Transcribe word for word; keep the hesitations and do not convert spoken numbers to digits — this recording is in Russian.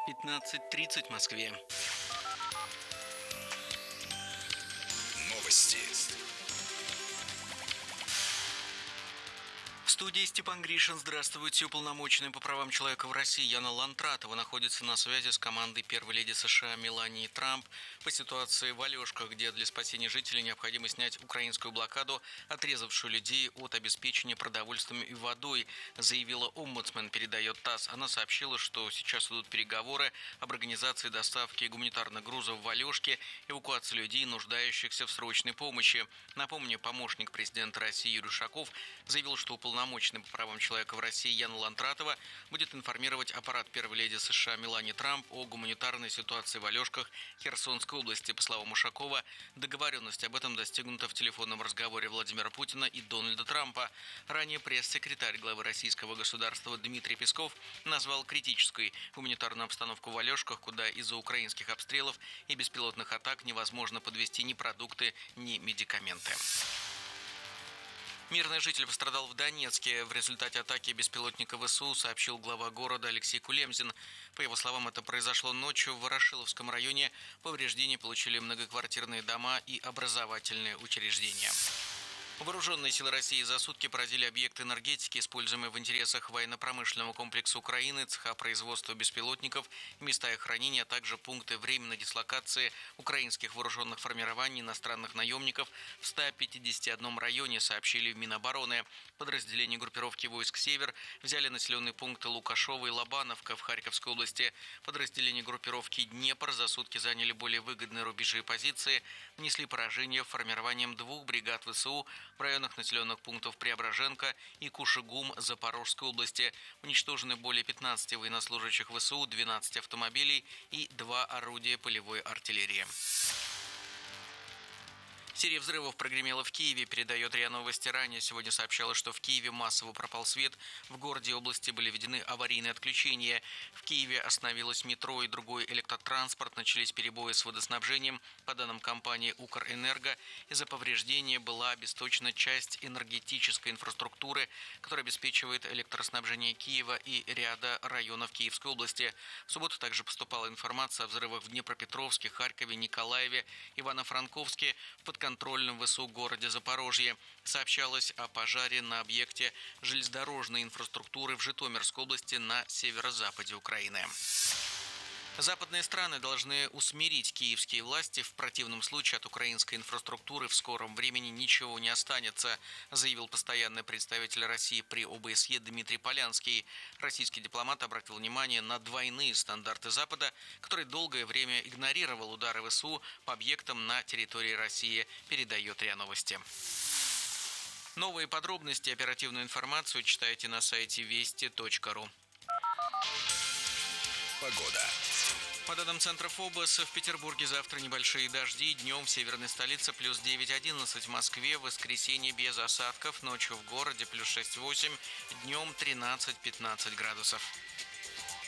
пятнадцать тридцать в Москве. Новости. В студии Степан Гришин. Здравствуйте. Уполномоченный по правам человека в России Яна Лантратова находится на связи с командой первой леди США Мелании Трамп по ситуации в Алешках, где для спасения жителей необходимо снять украинскую блокаду, отрезавшую людей от обеспечения продовольствием и водой, заявила омбудсмен, передает ТАСС. Она сообщила, что сейчас идут переговоры об организации доставки гуманитарных грузов в Алешки, эвакуации людей, нуждающихся в срочной помощи. Напомню, помощник президента России Юрий Ушаков заявил, что уполномоченный Уполномоченный по правам человека в России Яна Лантратова будет информировать аппарат первой леди США Мелании Трамп о гуманитарной ситуации в Алешках Херсонской области. По словам Ушакова, договоренность об этом достигнута в телефонном разговоре Владимира Путина и Дональда Трампа. Ранее пресс-секретарь главы российского государства Дмитрий Песков назвал критической гуманитарную обстановку в Алешках, куда из-за украинских обстрелов и беспилотных атак невозможно подвезти ни продукты, ни медикаменты. Мирный житель пострадал в Донецке. В результате атаки беспилотника ВСУ, сообщил глава города Алексей Кулемзин. По его словам, это произошло ночью в Ворошиловском районе. Повреждения получили многоквартирные дома и образовательные учреждения. Вооруженные силы России за сутки поразили объекты энергетики, используемые в интересах военно-промышленного комплекса Украины, цеха производства беспилотников, места их хранения, а также пункты временной дислокации украинских вооруженных формирований иностранных наемников в ста пятидесяти одном районе, сообщили в Минобороны. Подразделения группировки войск «Север» взяли населенные пункты Лукашово и Лобановка в Харьковской области. Подразделения группировки «Днепр» за сутки заняли более выгодные рубежи и позиции, внесли поражение формированием двух бригад ВСУ в районах населенных пунктов Преображенка и Кушугум Запорожской области. Уничтожены более пятнадцати военнослужащих ВСУ, двенадцать автомобилей и два орудия полевой артиллерии. Серия взрывов прогремела в Киеве, передает РИА Новости. Ранее сегодня сообщалось, что в Киеве массово пропал свет. В городе и области были введены аварийные отключения. В Киеве остановилось метро и другой электротранспорт. Начались перебои с водоснабжением. По данным компании «Укрэнерго», из-за повреждения была обесточена часть энергетической инфраструктуры, которая обеспечивает электроснабжение Киева и ряда районов Киевской области. В субботу также поступала информация о взрывах в Днепропетровске, Харькове, Николаеве, Ивано-Франковске, в подконтрольном ВСУ городе Запорожье. Сообщалось о пожаре на объекте железнодорожной инфраструктуры в Житомирской области на северо-западе Украины. Западные страны должны усмирить киевские власти. В противном случае от украинской инфраструктуры в скором времени ничего не останется, заявил постоянный представитель России при ОБСЕ Дмитрий Полянский. Российский дипломат обратил внимание на двойные стандарты Запада, который долгое время игнорировал удары ВСУ по объектам на территории России, передает РИА Новости. Новые подробности и оперативную информацию читайте на сайте вести точка ру. Погода. По данным Центра ФОБОС, в Петербурге завтра небольшие дожди. Днем в северной столице плюс девять-одиннадцать, в Москве в воскресенье без осадков, ночью в городе плюс шесть-восемь, днем тринадцать-пятнадцать градусов.